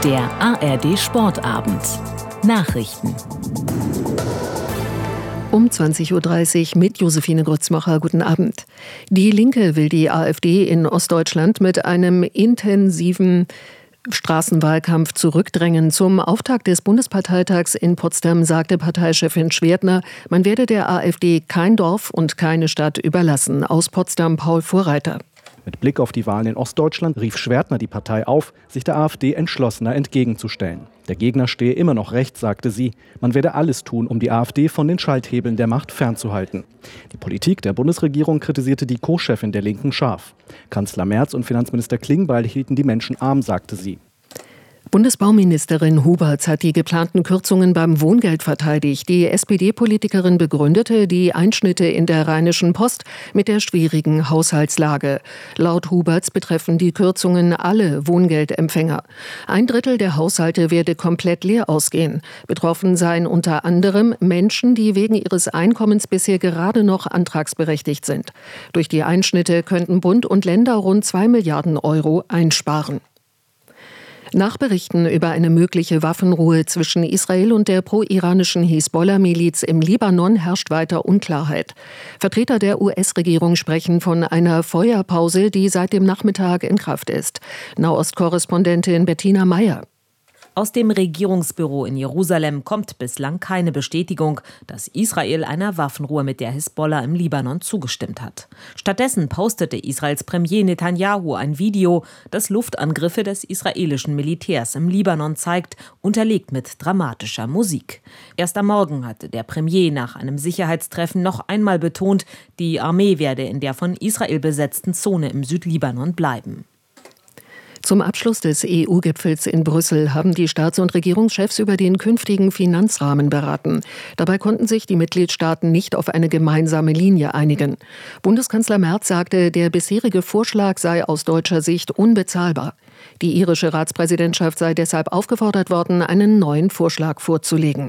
Der ARD Sportabend. Nachrichten. Um 20.30 Uhr mit Josephine Grützmacher. Guten Abend. Die Linke will die AfD in Ostdeutschland mit einem intensiven Straßenwahlkampf zurückdrängen. Zum Auftakt des Bundesparteitags in Potsdam sagte Parteichefin Schwerdner, man werde der AfD kein Dorf und keine Stadt überlassen. Aus Potsdam Paul Vorreiter. Mit Blick auf die Wahlen in Ostdeutschland rief Schwerdner die Partei auf, sich der AfD entschlossener entgegenzustellen. Der Gegner stehe immer noch recht, sagte sie. Man werde alles tun, um die AfD von den Schalthebeln der Macht fernzuhalten. Die Politik der Bundesregierung kritisierte die Co-Chefin der Linken scharf. Kanzler Merz und Finanzminister Klingbeil hielten die Menschen arm, sagte sie. Bundesbauministerin Huberts hat die geplanten Kürzungen beim Wohngeld verteidigt. Die SPD-Politikerin begründete die Einschnitte in der Rheinischen Post mit der schwierigen Haushaltslage. Laut Huberts betreffen die Kürzungen alle Wohngeldempfänger. 1/3 der Haushalte werde komplett leer ausgehen. Betroffen seien unter anderem Menschen, die wegen ihres Einkommens bisher gerade noch antragsberechtigt sind. Durch die Einschnitte könnten Bund und Länder rund 2 Milliarden Euro einsparen. Nach Berichten über eine mögliche Waffenruhe zwischen Israel und der pro-iranischen Hisbollah-Miliz im Libanon herrscht weiter Unklarheit. Vertreter der US-Regierung sprechen von einer Feuerpause, die seit dem Nachmittag in Kraft ist. Nahostkorrespondentin Bettina Meyer. Aus dem Regierungsbüro in Jerusalem kommt bislang keine Bestätigung, dass Israel einer Waffenruhe mit der Hisbollah im Libanon zugestimmt hat. Stattdessen postete Israels Premier Netanyahu ein Video, das Luftangriffe des israelischen Militärs im Libanon zeigt, unterlegt mit dramatischer Musik. Erst am Morgen hatte der Premier nach einem Sicherheitstreffen noch einmal betont, die Armee werde in der von Israel besetzten Zone im Südlibanon bleiben. Zum Abschluss des EU-Gipfels in Brüssel haben die Staats- und Regierungschefs über den künftigen Finanzrahmen beraten. Dabei konnten sich die Mitgliedstaaten nicht auf eine gemeinsame Linie einigen. Bundeskanzler Merz sagte, der bisherige Vorschlag sei aus deutscher Sicht unbezahlbar. Die irische Ratspräsidentschaft sei deshalb aufgefordert worden, einen neuen Vorschlag vorzulegen.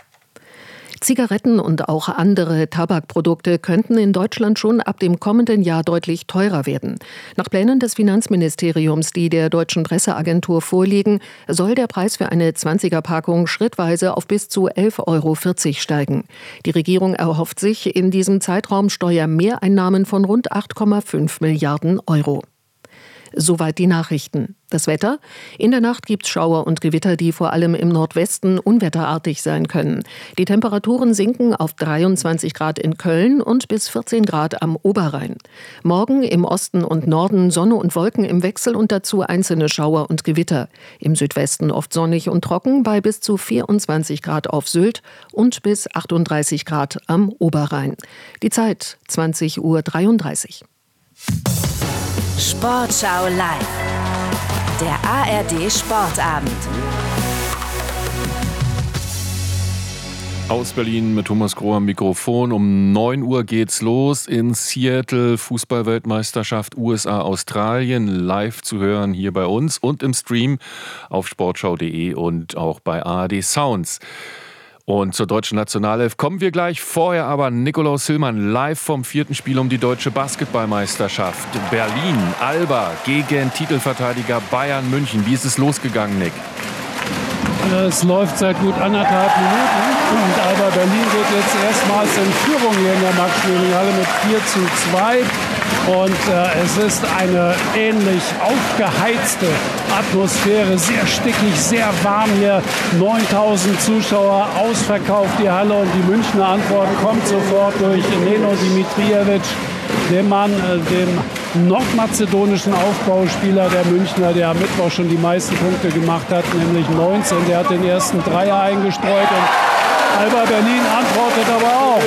Zigaretten und auch andere Tabakprodukte könnten in Deutschland schon ab dem kommenden Jahr deutlich teurer werden. Nach Plänen des Finanzministeriums, die der Deutschen Presseagentur vorliegen, soll der Preis für eine 20er-Packung schrittweise auf bis zu 11,40 € steigen. Die Regierung erhofft sich in diesem Zeitraum Steuermehreinnahmen von rund 8,5 Milliarden Euro. Soweit die Nachrichten. Das Wetter? In der Nacht gibt's Schauer und Gewitter, die vor allem im Nordwesten unwetterartig sein können. Die Temperaturen sinken auf 23 Grad in Köln und bis 14 Grad am Oberrhein. Morgen im Osten und Norden Sonne und Wolken im Wechsel und dazu einzelne Schauer und Gewitter. Im Südwesten oft sonnig und trocken bei bis zu 24 Grad auf Sylt und bis 38 Grad am Oberrhein. Die Zeit 20:33 Uhr. Sportschau live. Der ARD Sportabend. Aus Berlin mit Thomas Groh am Mikrofon. Um 9 Uhr geht's los in Seattle. Fußballweltmeisterschaft USA-Australien. Live zu hören hier bei uns und im Stream auf sportschau.de und auch bei ARD Sounds. Und zur deutschen Nationalelf kommen wir gleich. Vorher aber Nikolaus Hillmann live vom 4. Spiel um die deutsche Basketballmeisterschaft. Berlin, Alba gegen Titelverteidiger Bayern München. Wie ist es losgegangen, Nick? Es läuft seit gut 1,5 Minuten und Alba Berlin geht jetzt erstmals in Führung hier in der Max-Schmeling-Halle mit 4:2. Und es ist eine ähnlich aufgeheizte Atmosphäre, sehr stickig, sehr warm hier. 9.000 Zuschauer, ausverkauft die Halle und die Münchner Antwort kommt sofort durch Neno Dimitrijevic, dem Mann, dem nordmazedonischen Aufbauspieler der Münchner, der am Mittwoch schon die meisten Punkte gemacht hat, nämlich 19. Der hat den ersten Dreier eingestreut und Alba Berlin antwortet aber auch.